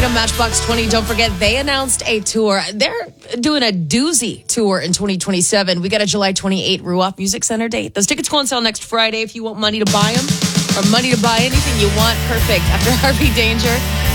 of Matchbox 20. Don't forget, they announced a tour. They're doing a doozy tour in 2027. We got a July 28 Ruoff Music Center date. Those tickets go on sale next Friday if you want money to buy them or money to buy anything you want. Perfect. After Harvey Danger,